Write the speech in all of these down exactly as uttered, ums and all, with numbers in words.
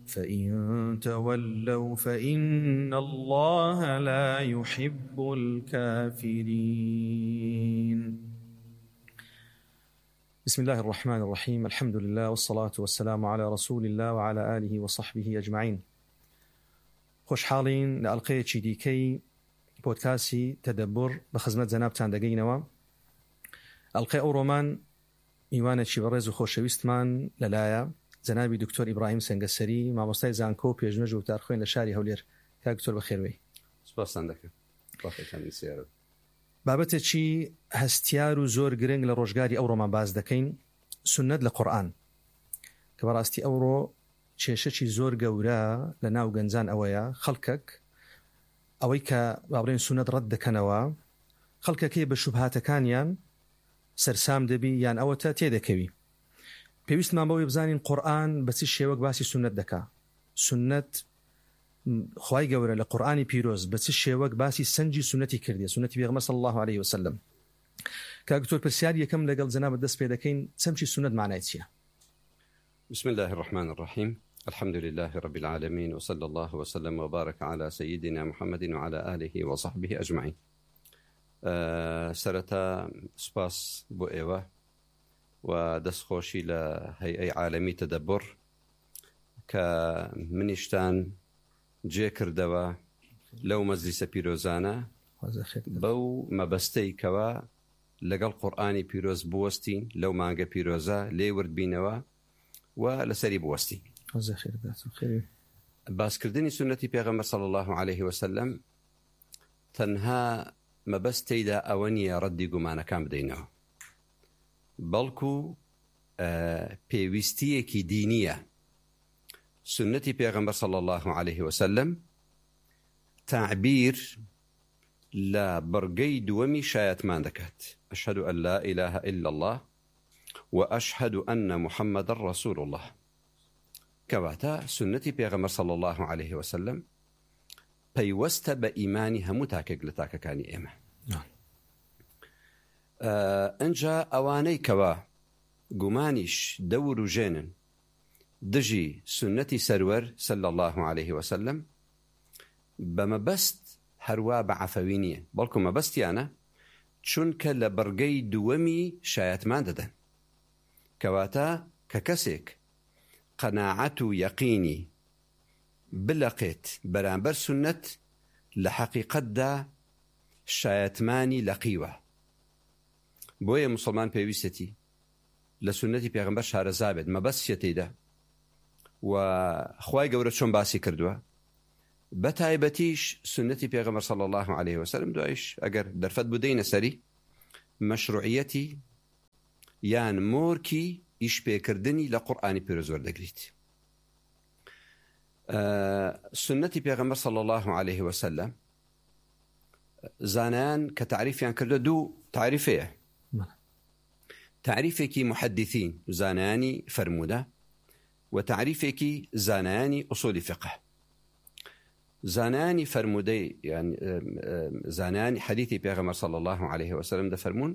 فإن تولوا فإن الله لا يحب الكافرين. بسم الله الرحمن الرحيم. الحمد لله والصلاة والسلام على رسول الله وعلى آله وصحبه أجمعين. خوش حالين لألقية شديكي بودكاسي تدبر بخزمة زنابتان دقينوا. ألقي أورومان إيوانا شبرز وخوش ويستمان للايا جنابي دكتور إبراهيم سنگسري مامۆستای زانکۆ پێشنەوە و تارخوێن لە شاری هەولێر. کاک دکتۆر بەخێربێی. سپاسان دەکەم. بەخێرتانی سیارە. بابەتێکی هەستیار و زۆر گرنگ لە ڕۆژگاری ئەوڕۆمان باز دەکەین، سنەت لە قورئان، کە بەڕاستی ئەوڕۆ کێشەی زۆر گەورە لە ناو گەنجان ئەوەیە، خەڵکێک ئەوەی کە باڵێن سنەت ڕەت دەکەنەوە، خەڵکێکی بە شوبهاتەکانیان سەرسام دەبی یان ئەوەتە تێدەکەوی. پێویستمان بەوەی بزانین قورئان بە چ شێوەک باسی سنەت دەکا، سنەت خوای گەورە لە قورئانی پیرۆز بە چ شێوەک باسی سەنجی سنەتی کردی، سنەتی پێغەمبەر صلی الله علیه وسلم. کاک دکتۆر پرسیاری یەکەم لەگەڵ جەنابەت دەست پێ دەکەین، چەمچی سنەت معنای چییە؟ بسم الله الرحمن الرحيم. الحمد لله رب العالمين وصلى الله وسلم وبارك على سيدنا محمد وعلى آله وصحبه أجمعين. أه سرتا سپاس بو إيوه ودەستخۆشی لە هەیئەی عالەمی تەدەبڕ کە منیشتان جێ کردەوە لەو مەجلیسە پیرۆزانە بەو مەبەستەی کەوە لەگەڵ قورئانی پیرۆز بوەستین، لەو مانگە پیرۆزە لێ وردبینەوە و لەسەری بوەستین. باسکردنی سنەتی پێغەمبەر صلی الله عليه وسلم تەنها مەبەستەیدا ئەوە نییە ڕەدی گومانەکان بدەینەوە، بەڵکو پێویستیەکی دینیە. سنەتی پێغەمبەر صلی الله عليه وسلم تعبیر لە بڕگەی دووەمی شایەتمان دەکات، ئەشهد ئەن لا إله إلا الله وأشهد أن محمد رسول الله. کەواتە سنەتی پێغەمبەر صلی الله عليه وسلم پەیوەستە بە ئیمانی هەموو تاکێک لە تاکەکانی ئێمە. ئەنجا ئەوانەی کەوا گومانیش دەور و ژێنن دژی سنەتی سەروەر صلی الله عليه وسلم بە مەبەست هەروە بە عەفەوی نییە، بەڵکو مەبەستیانە چونکە لە بڕگەی دووەمی شایەتمان دەدەن. کەواتە کە کەسێک قەناعەت و یەقینی بلەقێت بەرامبەر سنەت لە حەقیقەتدا شایەتمانی لەقیوە. بۆیە مسلمان پێویستەتی لە سنەتی پێغەمبەر شارەزا بێت، مەبەستیە تێیدا و خوای گەورە چۆن باسی کردووە، بە تایبەتیش سنەتی پێغەمبەر صلی الله عليه وسلم دوایش ئەگەر دەرفەت بودەینە سەری مەشروعیەتی یان مۆرکی ئیشپێکردنی لە قورئانی پیرۆز وەردەگریت. سنەتی پێغەمبەر صلی الله عليه وسلم زانایان کە تعریفیان کردە دوو تعریفەیە، تعریفێکی محەدیثین زانایانی فەرموودە و تعریفێکی زانایانی ئوسولی فقه. زانایانی فەرموودەی یان زانایانی حەدیثی پێغەمبەر صلی الله عليه وسلم دەفەرمون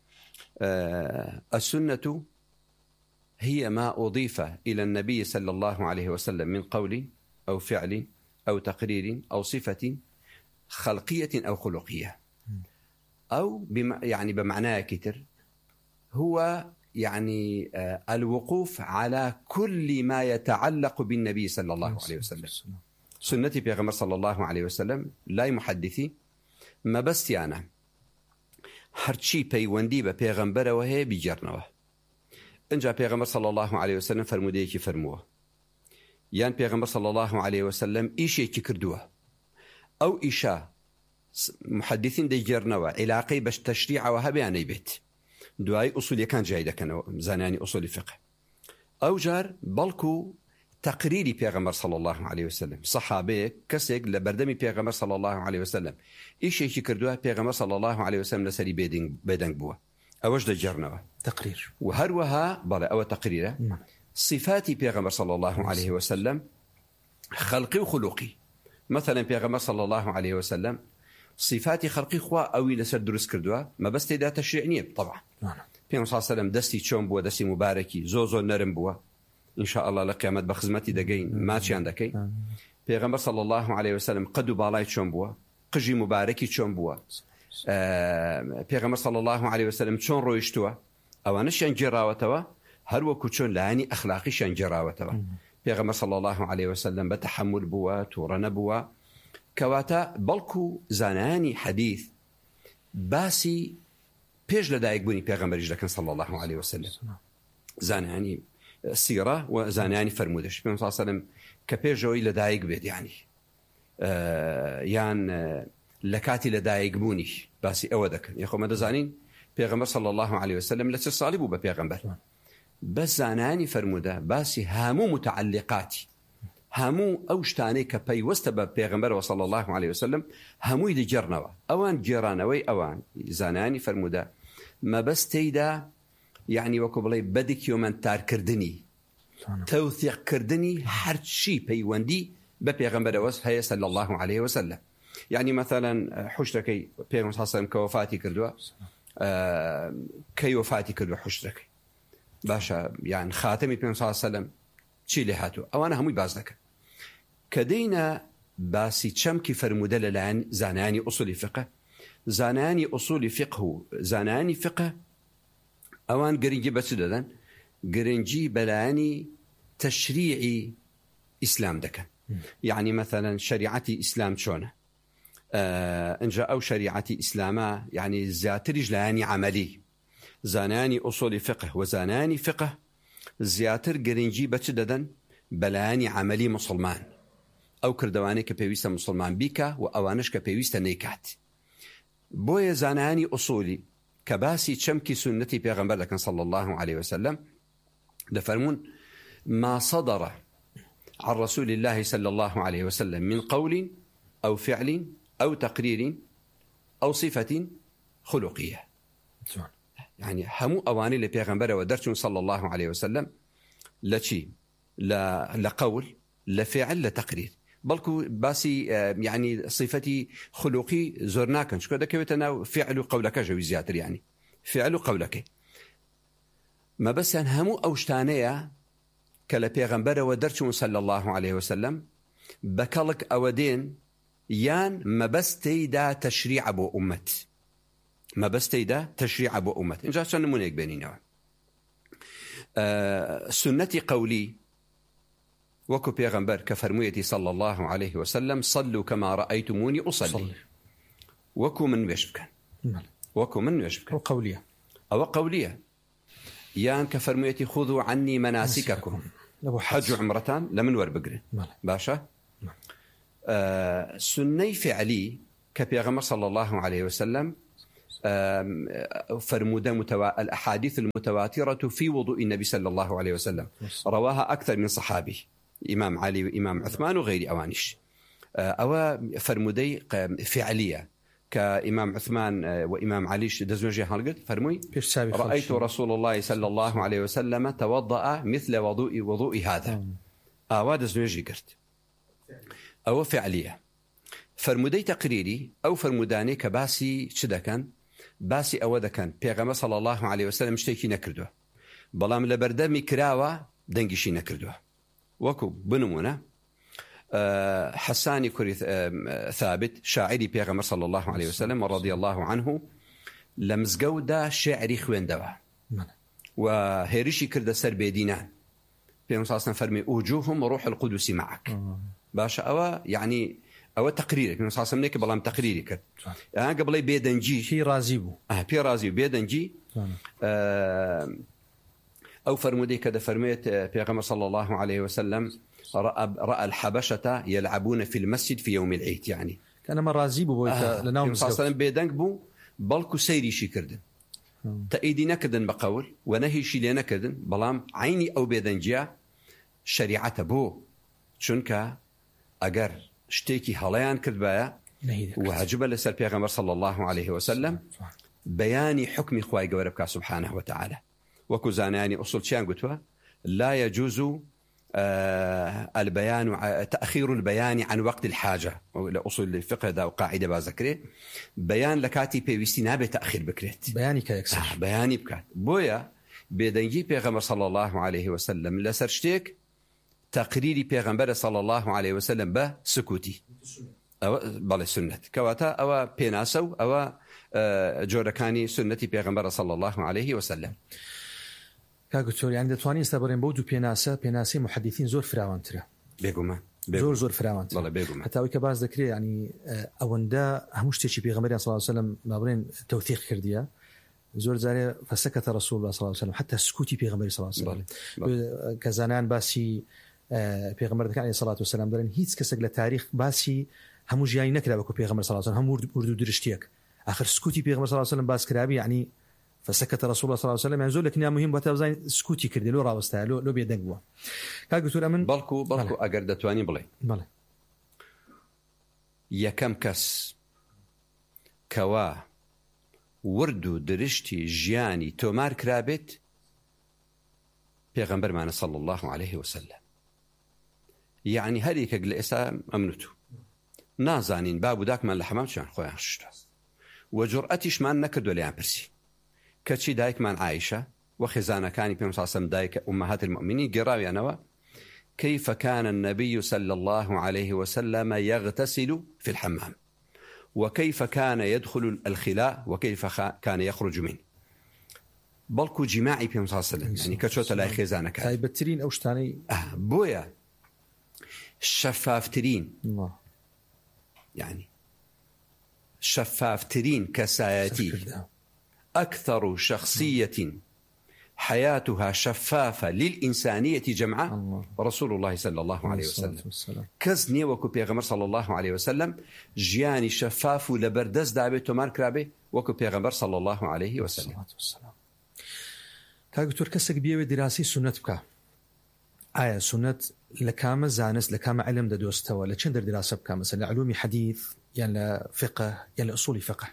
السنة هي ما أضيف إلى النبي صلى الله عليه وسلم من قول أو فعل أو تقرير أو صفة خلقية أو خلقية، أو بم يعني بمعنى كتر هو يعني الوقوف على كل ما يتعلق بالنبي صلى الله عليه وسلم. سنتي بيغمر صلى الله عليه وسلم لا محدثي ما بس أنا هرشي بيوندي بيغمبر وهي بيجرنوه. إنجا بيغمر صلى الله عليه وسلم فرموديكي فرموه، يان بيغمر صلى الله عليه وسلم إيشي كردوه أو إيشا محدثين دي جرنوه علاقي باش تشريع وهبياني بيت دواي أصول كان جايدة كانوا زاناني أصول فقه أو جار بلكو تقريري بيغمر صلى الله عليه وسلم صحابي كسيك لبردمي بيغمر صلى الله عليه وسلم إيشي كردوه بيغمر صلى الله عليه وسلم لسري بيدنگ بيدنگ بوا أوجد جرنوه تقرير وهروها بلا أو تقريره صفاتي بيغمر صلى الله عليه وسلم خلقي وخلقي. مثلا بيغمر صلى الله عليه وسلم صفاتي خلقي خوا أوي لسر درس كردوها ما بس تيدا تشريعنية طبعا. بيغمر صلى الله عليه وسلم دستي تشون بوا دستي مباركي زوزو نرم بوا إن شاء الله لقيامت بخزمتي دقين ما تشان دكي پیغمبر صلى الله عليه وسلم قدو بالاي چون بوا قجي مباركي چون بوا پیغمبر صلى الله عليه وسلم چون رويشتوا او نشان جراوتوا هر وكو چون لاني اخلاقي شان جراوتوا پیغمبر صلى الله عليه وسلم بتحمل بوا تورن بوا كواتا بلكو زاناني حديث باسي بيج لدايق بني پیغمبر لكن صلى الله عليه وسلم زاناني سيرة وزاناني فرمودش پیغمبر صلى الله عليه وسلم كبيجوي لدايق بيد يعني آه يان آه لكاتي لدايق بوني باسي اودك يا خو ما دزانين پیغمبر صلى الله عليه وسلم لسه صالبو بپیغمبر بس زاناني فرموده باسي هامو متعلقاتي هامو اوشتاني كبي وستب پیغمبر صلى الله عليه وسلم هامو دي جرنوا اوان جيرانوي اوان زاناني فرموده ما بس تيدا يعني وكو بلاي بدك يومن تار كردني توثيق كردني هر شي بيوندي بپیغمبر وس هي صلى الله عليه وسلم يعني مثلا حشركي پیغمبر صلى الله عليه وسلم كوفاتي كردوا آه كي وفاتي كردوا حشركي باشا يعني خاتمي پیغمبر صلى الله عليه وسلم چی لی هاتو اوانا هموی باز دکن کدینا باسی چمکی فرموده للان زاناني اصول فقه زاناني اصول فقه زاناني فقه اوان گرنجي بس ددن گرنجي بلاني تشريعي اسلام دكن يعني مثلا شريعتي اسلام شونه آه ان جاء او شريعتي اسلاما يعني زياترج لاني عملي زاناني اصول فقه وزاناني فقه زیاتر گرنجی بچ ددن بلانی عملی مسلمان او کردوانی که پیوسته مسلمان بیکا و اوانش که پیوسته نیکات بوی زانانی اصولی کباسی چمکی سنتی پیغمبر لکن صلی الله عليه وسلم دفرمون ما صدر عن رسول الله صلى الله عليه وسلم من قول او فعل او تقرير او صفة خلقية يعني همو أواني لبيغمبر ودرتون صلى الله عليه وسلم لشي لا لقول لفعل لتقرير بلكو باسي يعني صفتي خلقي زرناكن شكو داك يتنا فعل قولك جوي زياتر يعني فعل قولك ما بس ان همو اوشتانيا كلا بيغمبر ودرتون صلى الله عليه وسلم بكلك اودين يان ما بس تيدا تشريع ابو امت ما بس تيدا تشريع أبو أمة إن جاء نمونه بيننا آه سنتي قولي وكو بيغمبر كفرميتي صلى الله عليه وسلم صلوا كما رأيتموني أصلي صلي. وكو من يشبكن وكو من يشبكن قولية أو قولية يان كفرميتي خذوا عني مناسككم حج عمرتان لمن ور بقري باشا آه سني فعلي كبيغمبر صلى الله عليه وسلم فرمود متوا... الأحاديث المتواترة في وضوء النبي صلى الله عليه وسلم رواها أكثر من صحابي إمام علي وإمام عثمان وغير أوانش أو فرمودي فعلية كإمام عثمان وإمام علي دزوجي هالقد فرموي رأيت رسول الله صلى الله عليه وسلم توضأ مثل وضوء وضوء هذا أو دزوجي قرت أو فعلية فرمودي تقريري أو فرموداني كباسي شدكن باسي أودا كان پیغمبر صلى الله عليه وسلم شتيكي نكردوه بلام لبردمي كراوة دنگشي نكردوه وكو بنمونه أه حساني كوري أه ثابت شاعري پیغمبر صلى الله عليه وسلم ورضي الله عنه لمزقودا شعري خوين دوا وهيريشي كرد سر بيدينان پیغمبر صلى الله عليه وسلم فرمي وجوههم روح القدس معك باشا أوا يعني أو تقريرك من صاصم نيك بلام تقريرك أنا قبل بيدنجي في رازيبو آه في رازيبو بيدنجي آه أو فرمودي كذا فرميت بيغمبر صلى الله عليه وسلم رأى رأى الحبشة يلعبون في المسجد في يوم العيد يعني كان ما رازيبو بويك آه لناهم صاصم بيدنج بو بلكو سيري شي كردن تأيدي نكدن بقول ونهي شي لي نكدن بلام عيني أو بيدنجيا شريعة بو شنكا أجر شتيكي هلايان كذبايا وهجب لسر بيغمبر صلى الله عليه وسلم بياني حكم خواي قوربك سبحانه وتعالى وكو زاناني أصول شان قلتوا لا يجوز آه البيان تأخير البيان عن وقت الحاجة لأصول الفقه دا وقاعدة بذكره بيان لكاتي بيوستي نابي تأخير بكريت بياني كيكسر آه بياني بكات بويا بێدەنگی پێغەمبەر صلی الله عليه وسلم لەسەر شتێک تقریری پێغەمبەر صلی الله عليه وسلم بە سکوتی ئەوە بەڵێ سنت کەواتە ئەوە پێناسە و ئەوە جۆرەکانی سنەتی پێغەمبەر صلی الله عليه وسلم. کاگوتۆریان دەتوانین ئێستا بڕێن بۆ دوو پێناسە پێناسی محەدیثین زۆر فراوانترە بێگومان زۆر زۆر فراوانتر هەتاوی کە باز دەکرێت ینی ئەوەندە هەموو شتێکی پێغەمبەر صلی الله عليه وسلم مابڕێن تەوثیق کردیە زۆر جارێ فسكت رسول الله صلى الله عليه وسلم حتى سكوتي پێغەمبەر صلى الله عليه وسلم کە زانان باسی پێغەمبەر دەکەن علیه الصلاة والسلام دەرن هیچ کەسێک لە تاریخ باسی هەموو ژیانی نەکرا بەکو پێغەمبەر صلى الله عليه وسلم هەموو وردو درشتیەک آخر سكوتي پێغەمبەر صلى الله عليه وسلم باس کرابی يعني فسكت رسول الله صلى الله عليه وسلم يعني زۆر لەکنیا مهم بۆ تابزانین سكوتي کردی لۆ ڕاوەستایە لۆ لۆ بێدەنگ بووە کاگوتور ئەمن بەڵکو بەڵکو ئەگەر دەتوانی بڵێ بەڵێ یەکەم کەس کەوا ورد و درشتی ژیانی تۆمار کرابێت پێغەمبەرمانە صلی الله عليه وسلم. یعنی هەر یەکێک لە ئێستا ئەمنوتو نازانین باب و داکمان لە حەمام چیان خۆیان شتە و جورئەتیشمان نەکردووە لەیان پرسی کەچی دایکمان عایشە و خێزانەکانی پێغەمبەر صلی الله عليه وسلم دایکە ئومەهات المؤمنین گێڕاویانەوە كيف كان النبي صلى الله عليه وسلم يغتسل في الحمام وكيف كان يدخل الخلاء وكيف كان يخرج منه بلكو جماعي في صلى الله عليه وسلم يعني كشوت لا خزانه كان تايبترين او شتاني اه بويا شفافترين الله يعني شفافترين كساياتي اكثر شخصيه حياتها شفافة للإنسانية جمعاء الله. رسول الله صلى الله عليه وسلم كزني وكو بيغمر صلى الله عليه وسلم جياني شفاف لبردز دابي تمار كرابي وكو بيغمر صلى الله عليه وسلم. كاغتور كسك بيوي دراسي سنة بكا آية سنة لكام زانس لكام علم دا دوستوا لچندر دراسة بكا مثلا علومي حديث يعني فقه يعني أصولي فقه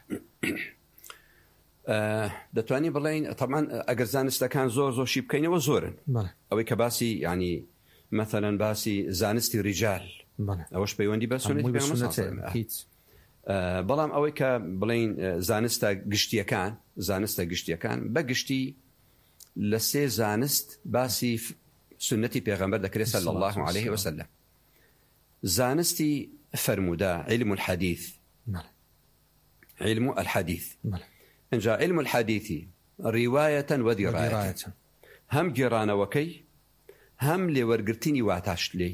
دەتوانی بڵێن طبعا ئەگەر زانستەکان زۆر زۆر شی بکەینەوە زۆرن ئەوەی کە باسی ینی مثلا باسی زانستی ریجال ئەوەش پەیوەندی بە سنەتی پێغەمبەر بەڵام ئەوەی کە بڵێن زانستە گشتیەکان زانستە گشتیەکان بە گشتی لە سێ زانست باسی سنەتی پێغەمبەر دەکرێت صلی الله عليه وسلم. زانستی فرمودا علم الحديث علم الحديث إن جاء علم الحديث رواية ودراية هم جيران وكي هم لورقرتيني واتاشت لي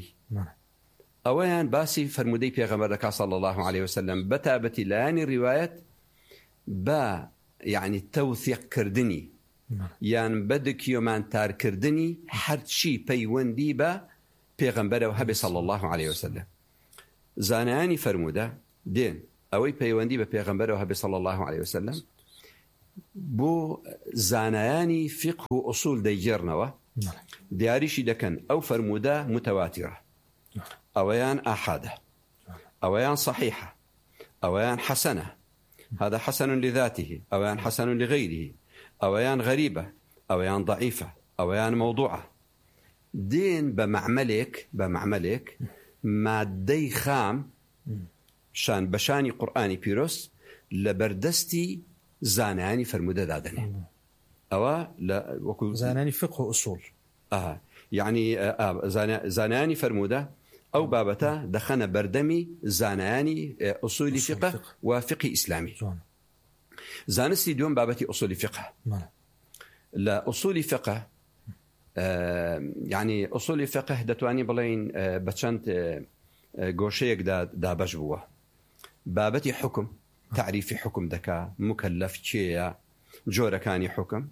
أولا باسي فرمودي بيغمبر صلى الله عليه وسلم بتابتي لاني رواية با يعني توثيق كردني يعني بدك يومان تار كردني حرشي بيوندي با بيغمبر وهبي صلى الله عليه وسلم. زاناني فرمودا دين أوي بيوندي با بيغمبر وهبي صلى الله عليه وسلم بو زانایانی فقه و أصول دەیگێڕنەوە دیاریشی دەکەن ئەو فرمودا متواترة ئەوەیان ئاحادە ئەوەیان صحيحة ئەوەیان حسنة هذا حسن لذاته ئەوەیان حسن لغيره ئەوەیان غريبة ئەوەیان ضعيفة ئەوەیان موضوعة دين بمعملك بمعملك مادەی خام شان بشاني قرآني بيروس لبردستي زاناني فرموده دادني أو لا وكل زاناني فقه وأصول آه يعني آه زاناني فرموده أو بابتا دخنا بردمي زاناني أصول, أصول فقه, فقه وفقه إسلامي زانستي دوم بابتي أصول فقه لا أصول فقه آه يعني أصول فقه دتواني بلين آه بتشنت آه قوشيك دا دا بجبوه بابتي حكم تعريف حكم دكا مكلف شيء جورة كاني حكم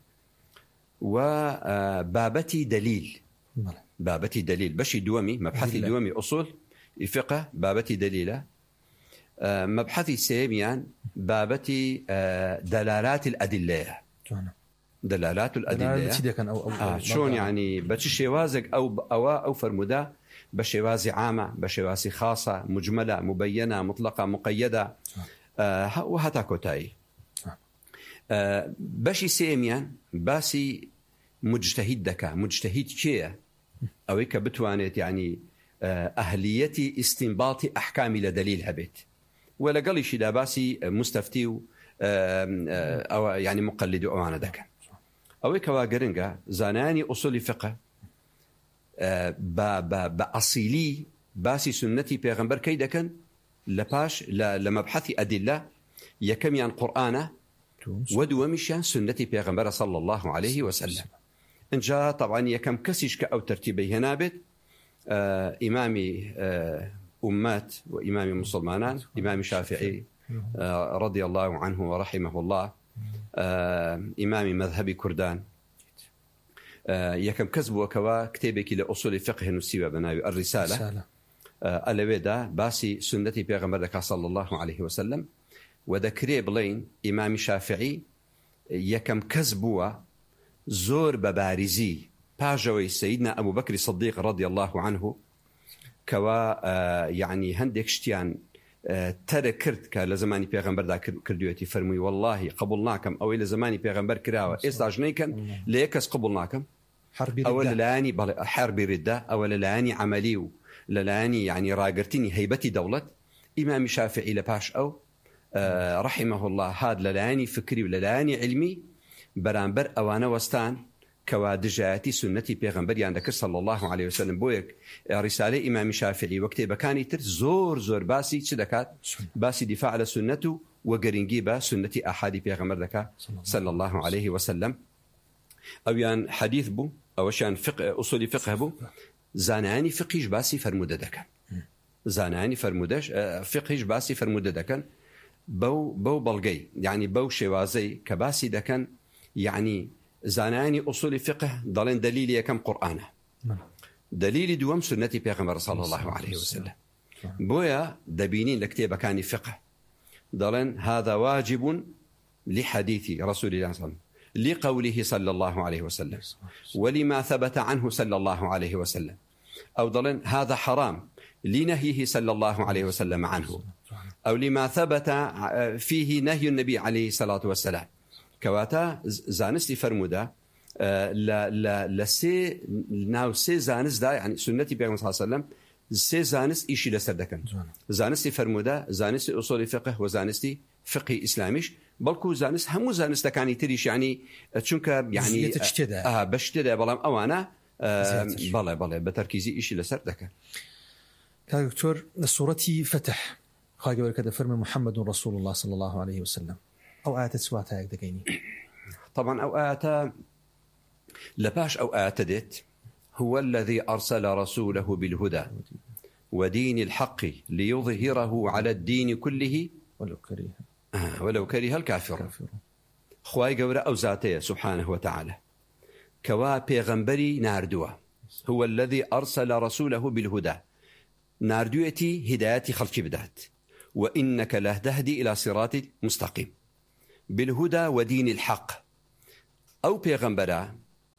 وبابتي دليل بابتي دليل بشي دومي مبحثي دومي أصول فقه بابتي دليلة مبحثي سيميان بابتي دلالات الأدلة دلالات الأدلة آه شون يعني بشي شوازق أو أو أو فرمودا بشوازي عامة بشوازي خاصة مجملة مبينة مطلقة مقيدة آه وهتا كوتاي آه باشي سيميان باسي مجتهد دكا مجتهد شيء أويك بتوانت يعني آه أهليتي استنباط أحكام لدليل هبت ولا قال شي باسي مستفتي آه آه أو يعني مقلد أو أنا دكا ئەوەی کەوا گەرنگە زانانی ئوسولی فقه بە ئەسیلی باسی سنەتی پێغەمبەر کەی دەکەن لە پاش لە مەبحەثی ئەدلە یەکەمیان قورئانە و دووەمیشیان سنەتی پێغەمبەرە صلی الله عليه وسلم. اینجا طبعا یەکەم کەسیش کە ئەو تەرتیبەی هێنابێت ئیمامی ئومەت و ئیمامی مسلمانان ئیمامی شافعی رضي الله عنه ورحمه الله ئیمامی مذهبی کوردان یەکەم کەس بووەکەوە کتێبێکی لە ئوسولی فقه نووسیوە بە ناوی الرسالة ئەلەوێدا باسی سنەتی پێغەمبەر دەکات صلی الله عليه وسلم و دەکرێ بڵێین ئیمامی شافعی یەکەم کەس بووە زۆر بە بارزی پاژەوەی سەیدنا ئەبوو بەکری صدیق رضی الله عنه کەوا یعنی هەندێک شتیان تەرە کرد کە لە زمانی پێغەمبەردا کردوێتی فەرمووی واللهی قبول ناکەم ئەوەی لە زمانی پێغەمبەر کراوە ئێستاش نەیکەن لە یەک کەس قبول ناکەم ئەوە لەلایانی حربی ردە ئەوە لەلایانی عەمەلی و لەلایانی یعنی ڕاگررتنی هەیبەتی دەوڵەت ئیمامی شافعی لە پاش ئەو رحمه الله هاد لەلایانی فکری و لەلایانی علمی بەرامبەر ئەوانە وەستان کەوا دژایەتی سنەتی پێغەمبەریان دەکرد صلی الله عليه وسلم بۆ یەک ڕیسالەی ئیمامی شافعی و کتێبەکانی تر زۆر زۆر باسی چ دەکات باسی دیفاع لە سنەت و وەگەرنگی بە سنەتی ئاحادی پێغەمبەر دەکات صلی الله عليه وسلم. ئەویان حەدیث بوو ئەوەشیان ئوسولی فقه بوو زانایانی فقیش باسی فەرموودە دەکەن زانایانی فەرموودەش فقیش باسی فەرموودە دەکەن بەو بەو بەڵگەی یعنی بەو شێوازەی کە باسی دەکەن یعنی زانانی ئوسولی فقه دەڵێن دلیلی یەکەم قورئانە دلیلی دووەم سنەتی پێغەمبەر صلی الله عليه وسلم بۆیە دەبینین لە کتێبەکانی فقه دەڵێن هذا واجب لحديث رسول الله صلى الله عليه وسلم لقوله صلى الله عليه وسلم ولما ثبت عنه صلى الله عليه وسلم أو ضلن هذا حرام لنهيه صلى الله عليه وسلم عنه أو لما ثبت فيه نهي النبي عليه الصلاة والسلام كواتا زانستي فرمودا لا لا لا سي ناو سي زانس دا يعني سنتي بيغمبر صلى الله عليه وسلم سي زانس إيشي لسر دكن زانستي فرمودا زانستي أصول فقه وزانستي فقه إسلاميش بلكو زانس همو زانس دكاني تريش يعني چونك يعني اه بشتدا بلام أوانا بلا بلا بتركيزي إيشي لسر دكن دكتور سورة فتح خاجة بركة فرم محمد رسول الله صلى الله عليه وسلم أو آيات سواتها يقدقيني طبعا أو آيات لباش أو آيات ديت هو الذي أرسل رسوله بالهدى ودين الحق ليظهره على الدين كله ولو كره آه ولو كره الكافر خواي قورة أو ذاتيه سبحانه وتعالى كوا بيغمبري ناردوا هو الذي أرسل رسوله بالهدى ناردويتي هدايتي خلقي بدات وإنك لا تهدي إلى صراط مستقيم بالهدى ودين الحق أو بيغمبرا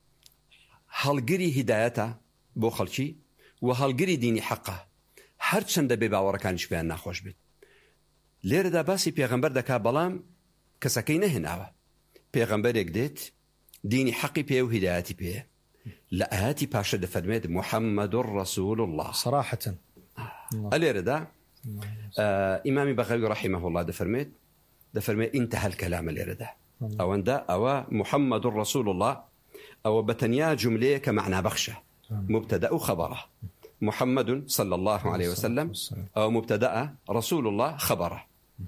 هەڵگری هیدایەتە بۆ خەڵکی و هەڵگری دینی حەقە هەر چەندە بێ باوەڕەکانیش پێیان ناخۆش بێت. لێرەدا باسی پێغەمبەر دەکا بەڵام کەسەکەی نەهێناوە پێغەمبەرێک دێت دینی حەقی پێ و هیدایەتی پێ لە ئاەتی پاشە دەفەرمێت محەممەد ڕەسوول الله صراحة لێرەدا ئیمامی بەغەوی ڕەحیمەه الله دەفەرمێت دەفەرمێت ئینتەها الکەلامە لێرەدا ئەوەندە ئەوە محەممەد ڕەسوول الله أو بتنيا جملة كمعنى بخشة مبتدأ وخبره محمد صلى الله عليه وسلم أو مبتدأ رسول الله خبره.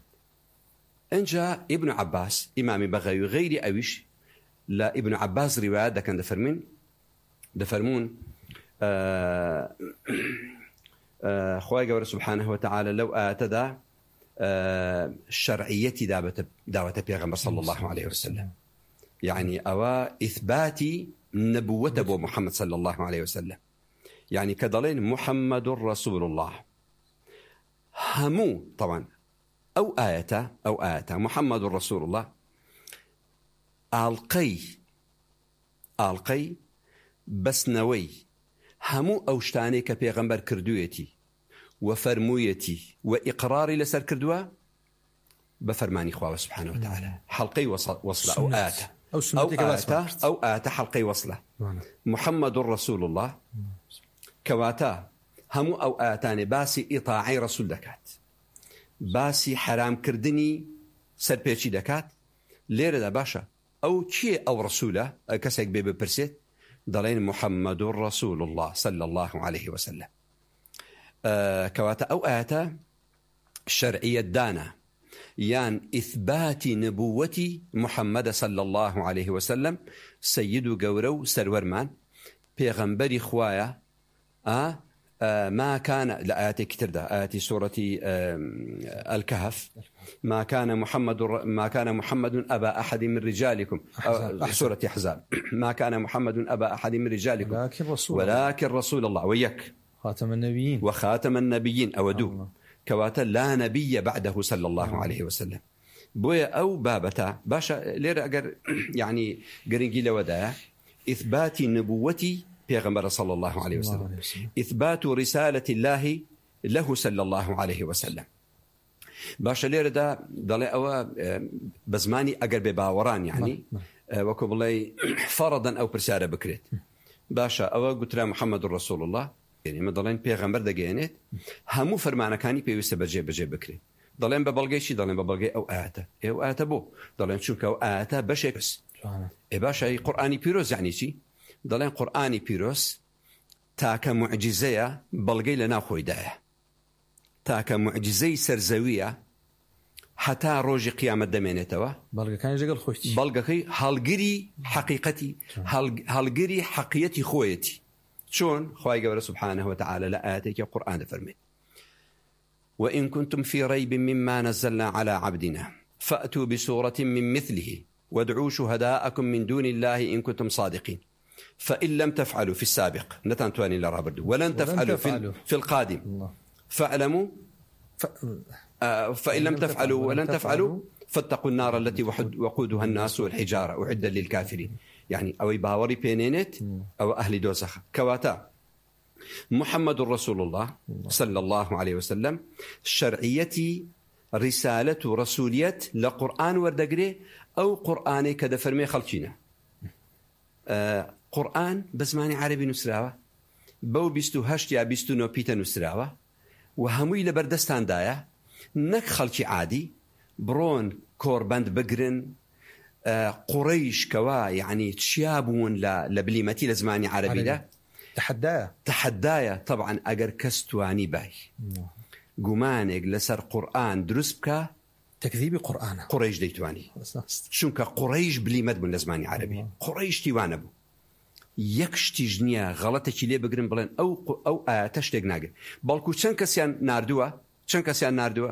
إن جاء ابن عباس إمام بغوي غير أويش لا ابن عباس رواية ده كان دفرمين دفرمون آه آه خواهي قول سبحانه وتعالى لو آتدى آه شرعيتي دعوة دعوة بيغمبر صلى الله عليه وسلم يعني أوا إثباتي نبوة أبو محمد صلى الله عليه وسلم يعني كدلين محمد رسول الله همو طبعا أو آية أو آية محمد رسول الله ألقي ألقي بس نوي همو أوشتاني كبيغمبر كردويتي وفرمويتي وإقراري لسر كردوا بفرماني خواه سبحانه وتعالى حلقي وصلة أو آية أو, أو آتا أو آتا حلقي وصلة محمد رسول الله كواتا همو أو آتاني باسي إطاعي رسول دكات باسي حرام كردني سربيشي دكات ليرة دا باشا أو كي أو رسوله كسك بيبي برسيت دلين محمد رسول الله صلى الله عليه وسلم. آه كواتا أو آتا شرعية دانا يان إثبات نبوة محمد صلى الله عليه وسلم سيد قورو سرورمان بيغمبري خوايا آه آه ما كان لآياتي كتير ده آياتي سورة آه الكهف ما كان محمد ما كان محمد أبا أحد من رجالكم سورة أحزاب ما كان محمد أبا أحد من رجالكم ولكن رسول, ولكن رسول الله ويك خاتم النبيين وخاتم النبيين أودو كواتا لا نبي بعده صلى الله عليه وسلم. بويا أو بابتا باشا لير أجر يعني قرنجي لودا إثبات نبوتي بيغمبر صلى الله عليه وسلم، إثبات رسالة الله له صلى الله عليه وسلم. باشا لير دا ضل أو بزماني أجر بباوران يعني وكبلي فرضا أو برسالة بكرت باشا أو قلت له محمد رسول الله يعني ما ضلين بيغمبر دقينت همو فرمانا كاني بيوسى بجي بجي بكري ضلين ببلغي شي ضلين ببلغي أو آتا أو آتا بو ضلين شوك أو آتا بشي بس إيه باشا قرآني بيروز يعني شي ضلين قرآني بيروز تاك معجزية بلغي لنا خويدايا تاك معجزي سرزوية حتى روج قيامة دمينتوا بلغي كان يجي الخويتي بلغي هالجري حقيقتي هالجري حقيقتي خويتي شون خواهي قبل سبحانه وتعالى لآتيك القرآن فرمي وإن كنتم في ريب مما نزلنا على عبدنا فأتوا بسورة من مثله وادعوا شهداءكم من دون الله إن كنتم صادقين فإن لم تفعلوا في السابق نتنتواني لرابردو ولن تفعلوا في, في القادم فاعلموا ف... آه فإن لم تفعلوا ولن تفعلوا فاتقوا النار التي وقودها الناس والحجارة أعدا للكافرين. يعني أو باوري بينينت أو أهل دوزخ كواتا محمد رسول الله صلى الله عليه وسلم شرعيتي رسالة رسولية لقرآن وردقري أو قرآني كذا فرمي خلشينا آه قرآن بزماني عربي نسراوة بو بيستو هشت يا بيستو نو بيتا نسراوة وهموي لبردستان دايا نك خلشي عادي برون كورباند بقرن قريش كوا يعني تشابون لبليمتي لزماني عربي ده تحدايا تحدايا طبعا أجر كستواني باي قمانك لسر قرآن درسبك تكذيب قرآن قريش ديتواني شنك قريش بليمت بن لزماني عربي قريش تيوانبو يكش تجنيا غلطة ليه بقرن بلين أو أو آتش تجناجر بالكو شنك سيان ناردوا شنك سيان ناردوا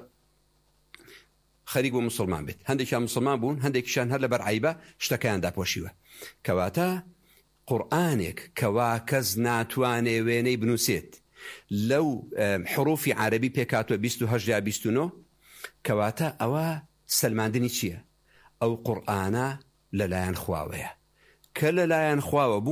خەریک بۆ مسلمان بێت هەندێکیان مسلمان بوون هەندێکیشان هەر لەبەر عیبە شتەکەیاندا پۆشیوە کەواتە قورئانێک کەوا کەس ناتوانێ وێنەی بنووسێت لەو حروفی عەرەبی پێکاتوە بیست و هەشت یا بیست و نۆ کەواتە ئەوە سەلماندنی چییە؟ ئەو قورئانە لەلایەن خواوەیە کە لەلایەن خواوە بوو